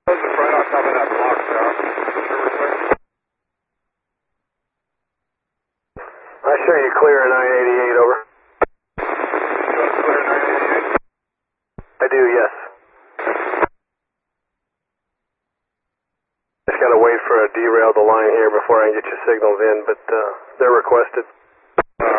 Close the front, I'll cover that block south. I show you clear at 988, over. Clear 988? I do, yes. Just gotta wait for a derail the line here before I can get your signals in, but they're requested.